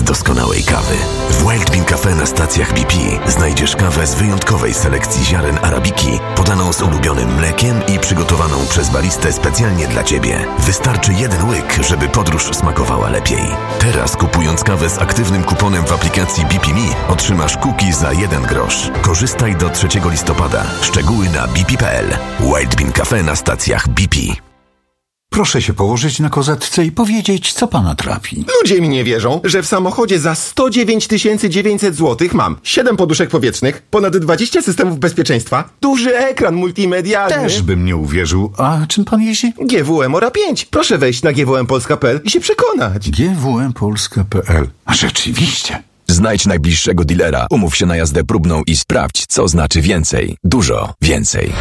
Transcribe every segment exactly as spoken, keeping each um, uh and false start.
doskonałej kawy. W Wild Bean Cafe na stacjach B P znajdziesz kawę z wyjątkowej selekcji ziaren arabiki, podaną z ulubionym mlekiem i przygotowaną przez baristę specjalnie dla Ciebie. Wystarczy jeden łyk, żeby podróż smakowała lepiej. Teraz kupując kawę z aktywnym kuponem w aplikacji B P Me otrzymasz cookie za jeden grosz. Korzystaj do trzeciego listopada. Szczegóły na b p kropka p l. Wild Bean Cafe na stacjach B P. Proszę się położyć na kozetce i powiedzieć, co pana trapi. Ludzie mi nie wierzą, że w samochodzie za sto dziewięć tysięcy dziewięćset złotych mam siedem poduszek powietrznych, ponad dwadzieścia systemów bezpieczeństwa, duży ekran multimedialny. Też bym nie uwierzył. A czym pan jeździ? G W M Ora pięć. Proszę wejść na g w m polska kropka p l i się przekonać. g w m polska kropka p l. A rzeczywiście. Znajdź najbliższego dealera, umów się na jazdę próbną i sprawdź, co znaczy więcej. Dużo więcej.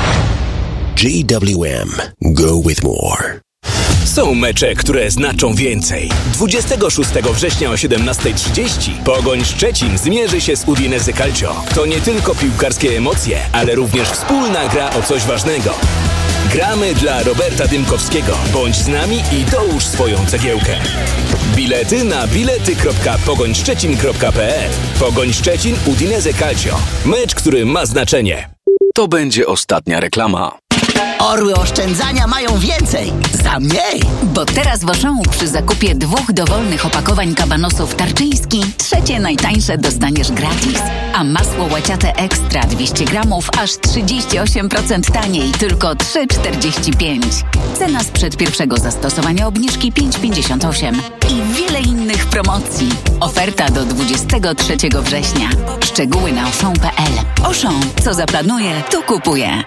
G W M. Go with more. Są mecze, które znaczą więcej. dwudziestego szóstego września o siedemnasta trzydzieści Pogoń Szczecin zmierzy się z Udinese Calcio. To nie tylko piłkarskie emocje, ale również wspólna gra o coś ważnego. Gramy dla Roberta Dymkowskiego. Bądź z nami i dołóż swoją cegiełkę. Bilety na bilety kropka pogoń szczecin kropka p l. Pogoń Szczecin Udinese Calcio. Mecz, który ma znaczenie. To będzie ostatnia reklama. Orły oszczędzania mają więcej za mniej. Bo teraz w Auchan przy zakupie dwóch dowolnych opakowań kabanosów Tarczyński trzecie najtańsze dostaniesz gratis. A masło łaciate ekstra dwieście gramów aż trzydzieści osiem procent taniej, tylko trzy czterdzieści pięć. Cena sprzed pierwszego zastosowania obniżki pięć pięćdziesiąt osiem. I wiele innych promocji. Oferta do dwudziestego trzeciego września. Szczegóły na auchan kropka p l. Auchan, co zaplanuje, to kupuje.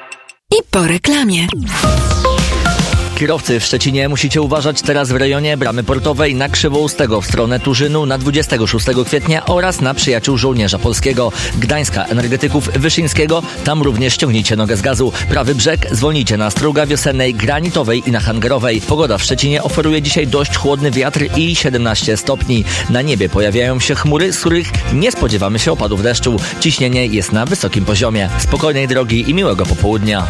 I po reklamie. Kierowcy w Szczecinie musicie uważać teraz w rejonie Bramy Portowej na Krzywoustego w stronę Turzynu na dwudziestego szóstego kwietnia oraz na Przyjaciół Żołnierza Polskiego, Gdańska Energetyków Wyszyńskiego. Tam również ściągnijcie nogę z gazu. Prawy brzeg zwolnijcie na Struga Wiosennej, Granitowej i na Hangarowej. Pogoda w Szczecinie oferuje dzisiaj dość chłodny wiatr i siedemnaście stopni. Na niebie pojawiają się chmury, z których nie spodziewamy się opadów deszczu. Ciśnienie jest na wysokim poziomie. Spokojnej drogi i miłego popołudnia.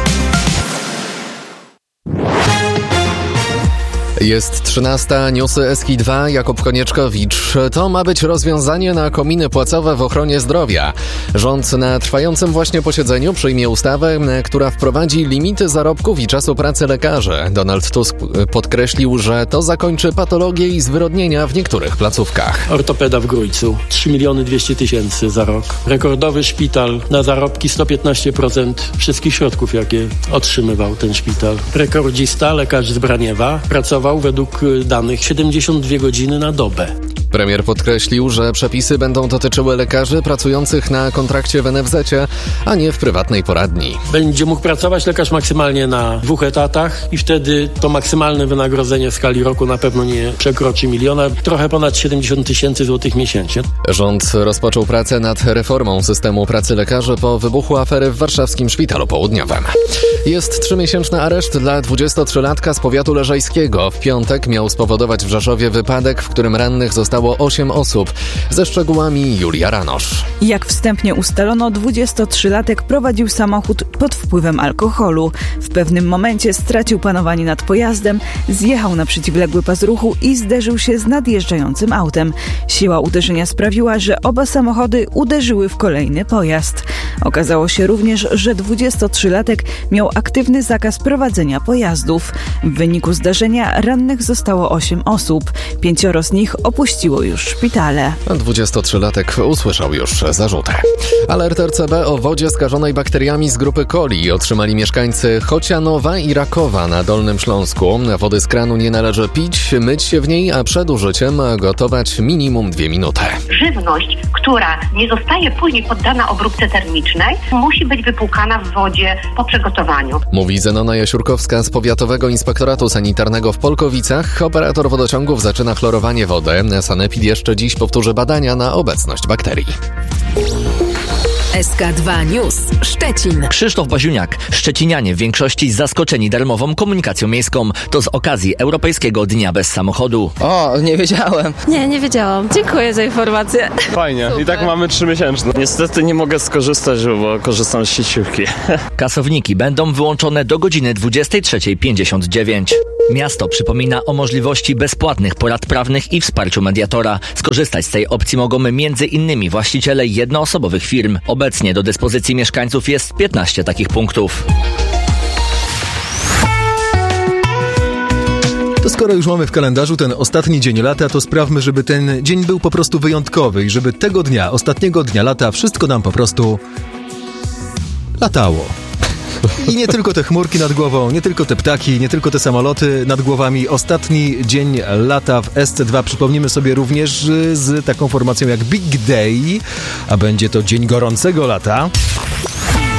Jest trzynasta, newsy S K I dwa, Jakub Konieczkowicz. To ma być rozwiązanie na kominy płacowe w ochronie zdrowia. Rząd na trwającym właśnie posiedzeniu przyjmie ustawę, która wprowadzi limity zarobków i czasu pracy lekarzy. Donald Tusk podkreślił, że to zakończy patologie i zwyrodnienia w niektórych placówkach. Ortopeda w Grójcu, trzy miliony dwieście tysięcy za rok. Rekordowy szpital na zarobki sto piętnaście procent wszystkich środków, jakie otrzymywał ten szpital. Rekordzista, lekarz z Braniewa, pracował według danych siedemdziesiąt dwie godziny na dobę. Premier podkreślił, że przepisy będą dotyczyły lekarzy pracujących na kontrakcie w en f zecie, a nie w prywatnej poradni. Będzie mógł pracować lekarz maksymalnie na dwóch etatach i wtedy to maksymalne wynagrodzenie w skali roku na pewno nie przekroczy miliona, trochę ponad siedemdziesiąt tysięcy złotych miesięcznie. Rząd rozpoczął pracę nad reformą systemu pracy lekarzy po wybuchu afery w warszawskim Szpitalu Południowym. Jest trzymiesięczny areszt dla dwudziestotrzylatka z powiatu leżajskiego. W piątek miał spowodować w Rzeszowie wypadek, w którym rannych zostało osiem osób. Ze szczegółami Julia Ranosz. Jak wstępnie ustalono, dwudziestotrzylatek prowadził samochód pod wpływem alkoholu. W pewnym momencie stracił panowanie nad pojazdem, zjechał na przeciwległy pas ruchu i zderzył się z nadjeżdżającym autem. Siła uderzenia sprawiła, że oba samochody uderzyły w kolejny pojazd. Okazało się również, że dwudziestotrzylatek miał aktywny zakaz prowadzenia pojazdów. W wyniku zdarzenia rannych zostało osiem osób. Pięcioro z nich opuściło już szpitale. dwudziestotrzylatek usłyszał już zarzuty. Alert R C B o wodzie skażonej bakteriami z grupy coli otrzymali mieszkańcy Chocianowa i Rakowa na Dolnym Śląsku. Wody z kranu nie należy pić, myć się w niej, a przed użyciem gotować minimum dwie minuty. Żywność, która nie zostaje później poddana obróbce termicznej, musi być wypłukana w wodzie po przygotowaniu. Mówi Zenona Jasiurkowska z Powiatowego Inspektoratu Sanitarnego w Polkowicach. Operator wodociągów zaczyna chlorowanie wody. Sanepid jeszcze dziś powtórzy badania na obecność bakterii. S K dwa News. Szczecin. Krzysztof Baziuniak. Szczecinianie w większości zaskoczeni darmową komunikacją miejską. To z okazji Europejskiego Dnia Bez Samochodu. O, nie wiedziałem. Nie, nie wiedziałam. Dziękuję za informację. Fajnie. Super. I tak mamy trzymiesięczne. Niestety nie mogę skorzystać, bo korzystam z sieciówki. Kasowniki będą wyłączone do godziny dwudziestej trzeciej pięćdziesiąt dziewięć. Miasto przypomina o możliwości bezpłatnych porad prawnych i wsparciu mediatora. Skorzystać z tej opcji mogą między innymi właściciele jednoosobowych firm. Obecnie do dyspozycji mieszkańców jest piętnaście takich punktów. To skoro już mamy w kalendarzu ten ostatni dzień lata, to sprawmy, żeby ten dzień był po prostu wyjątkowy i żeby tego dnia, ostatniego dnia lata, wszystko nam po prostu latało. I nie tylko te chmurki nad głową, nie tylko te ptaki, nie tylko te samoloty nad głowami. Ostatni dzień lata w S C dwa przypomnimy sobie również z taką formacją jak Big Day, a będzie to dzień gorącego lata.